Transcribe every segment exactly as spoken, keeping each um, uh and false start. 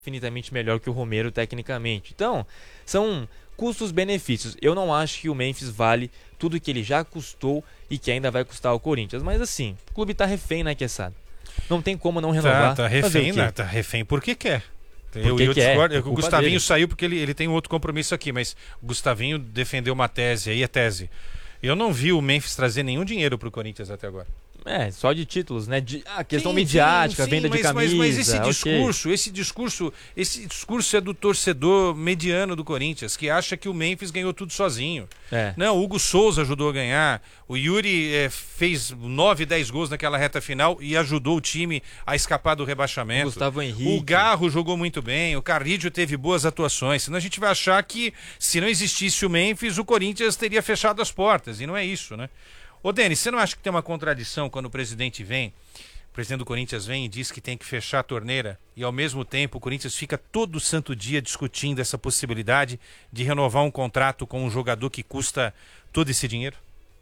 infinitamente melhor que o Romero tecnicamente. Então, são custos-benefícios. Eu não acho que o Memphis vale tudo que ele já custou e que ainda vai custar ao Corinthians. Mas assim, o clube tá refém, né, Quesada? Não tem como não renovar. Tá, tá refém, né? Tá refém porque quer. Eu, porque eu quer, discordo. O Gustavinho dele. saiu porque ele, ele tem outro compromisso aqui, mas o Gustavinho defendeu uma tese aí, é tese. Eu não vi o Memphis trazer nenhum dinheiro pro Corinthians até agora. É, só de títulos, né? De, a questão Sim, midiática, sim, sim, venda mas, de camisa. Mas, mas esse okay. discurso, esse discurso, esse discurso é do torcedor mediano do Corinthians, que acha que o Memphis ganhou tudo sozinho. É. Não, o Hugo Souza ajudou a ganhar, o Yuri é, fez nove, dez gols naquela reta final e ajudou o time a escapar do rebaixamento. O Gustavo Henrique. O Garro jogou muito bem, o Carrídio teve boas atuações, senão a gente vai achar que se não existisse o Memphis, o Corinthians teria fechado as portas, e não é isso, né? Ô, Denis, você não acha que tem uma contradição quando o presidente vem, o presidente do Corinthians vem e diz que tem que fechar a torneira e ao mesmo tempo o Corinthians fica todo santo dia discutindo essa possibilidade de renovar um contrato com um jogador que custa todo esse dinheiro?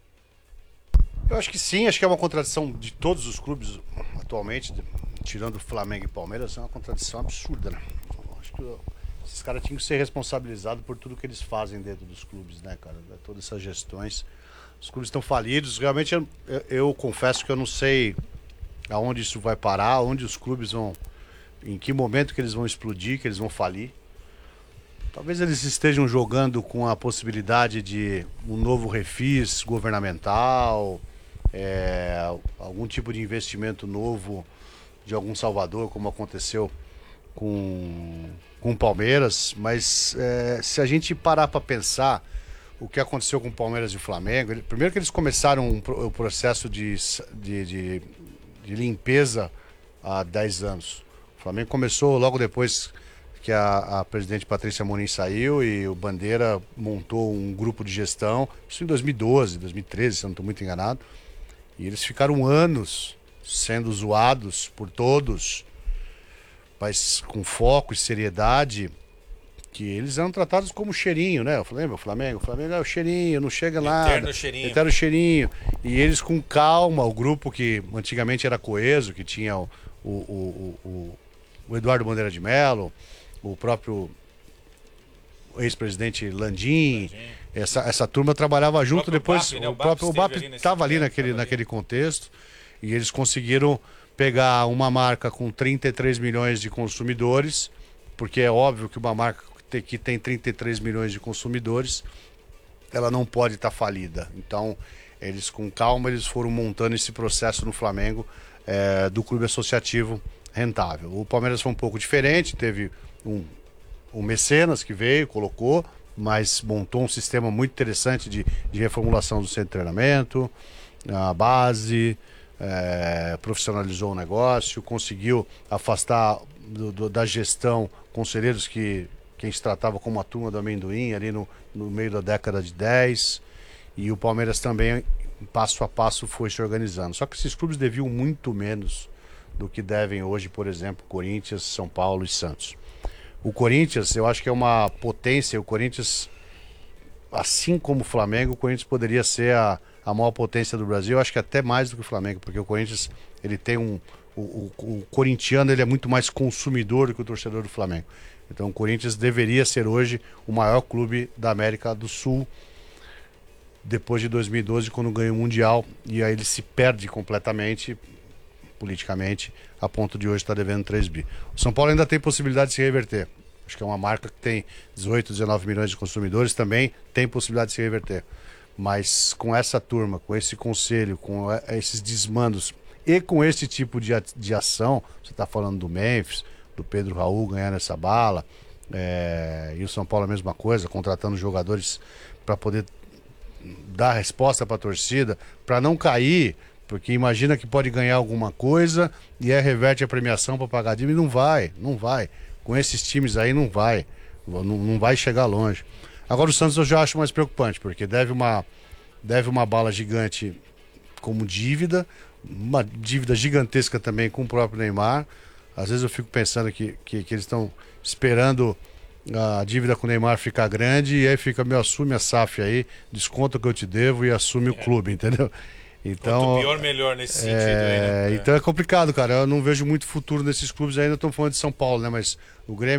Eu acho que sim, acho que é uma contradição de todos os clubes atualmente, tirando Flamengo e Palmeiras, é uma contradição absurda, né? Eu acho que esses caras tinham que ser responsabilizados por tudo que eles fazem dentro dos clubes, né, cara? Todas essas gestões. Os clubes estão falidos. Realmente, eu, eu, eu confesso que eu não sei aonde isso vai parar, onde os clubes vão, em que momento que eles vão explodir, que eles vão falir. Talvez eles estejam jogando com a possibilidade de um novo refis governamental, é, algum tipo de investimento novo de algum Salvador, como aconteceu com, com o Palmeiras. Mas é, se a gente parar para pensar o que aconteceu com o Palmeiras e o Flamengo, ele, primeiro que eles começaram um, o processo de, de, de, de limpeza há dez anos. O Flamengo começou logo depois que a, a presidente Patrícia Amorim saiu e o Bandeira montou um grupo de gestão, isso em dois mil e doze, dois mil e treze, se eu não estou muito enganado. E eles ficaram anos sendo zoados por todos, mas com foco e seriedade, que eles eram tratados como cheirinho, né? Eu falei, o Flamengo, o Flamengo é o cheirinho, não chega nada. Eterno cheirinho. Eterno cheirinho. E eles com calma, o grupo que antigamente era coeso, que tinha o, o, o, o, o Eduardo Bandeira de Mello, o próprio ex-presidente Landim, Landim. Essa, essa turma trabalhava junto, o depois Bap, né? o próprio o Bap estava ali naquele, naquele contexto, e eles conseguiram pegar uma marca com trinta e três milhões de consumidores, porque é óbvio que uma marca que tem trinta e três milhões de consumidores, ela não pode estar falida. Então, eles com calma, eles foram montando esse processo no Flamengo é, do clube associativo rentável. O Palmeiras foi um pouco diferente, teve um, um mecenas que veio, colocou, mas montou um sistema muito interessante de, de reformulação do centro de treinamento, a base, é, profissionalizou o negócio, conseguiu afastar do, do, da gestão conselheiros que que a gente tratava como a turma do amendoim ali no, no meio da década de dez, e o Palmeiras também passo a passo foi se organizando. Só que esses clubes deviam muito menos do que devem hoje, por exemplo, Corinthians, São Paulo e Santos. O Corinthians, eu acho que é uma potência, o Corinthians, assim como o Flamengo, o Corinthians poderia ser a, a maior potência do Brasil, eu acho que até mais do que o Flamengo, porque o Corinthians, ele tem um, o, o, o corintiano, ele é muito mais consumidor do que o torcedor do Flamengo. Então o Corinthians deveria ser hoje o maior clube da América do Sul, depois de dois mil e doze, quando ganha o Mundial, e aí ele se perde completamente, politicamente, a ponto de hoje estar devendo três bi. O São Paulo ainda tem possibilidade de se reverter. Acho que é uma marca que tem dezoito, dezenove milhões de consumidores, também tem possibilidade de se reverter. Mas com essa turma, com esse conselho, com esses desmandos e com esse tipo de, de ação, você está falando do Memphis, do Pedro Raul ganhando essa bala, é, e o São Paulo a mesma coisa, contratando jogadores para poder dar resposta para a torcida, para não cair, porque imagina que pode ganhar alguma coisa e aí reverte a premiação para pagar a dívida, e não vai, não vai. Com esses times aí não vai, não, não vai chegar longe. Agora o Santos eu já acho mais preocupante, porque deve uma, deve uma bala gigante como dívida, uma dívida gigantesca também com o próprio Neymar. Às vezes eu fico pensando que, que, que eles estão esperando a dívida com o Neymar ficar grande, e aí fica, meu, assume a S A F aí, desconta o que eu te devo e assume o clube, entendeu? Então, Quanto pior, melhor nesse sentido é, aí, né? Então é complicado, cara. Eu não vejo muito futuro nesses clubes ainda. Estou falando de São Paulo, né? Mas o Grêmio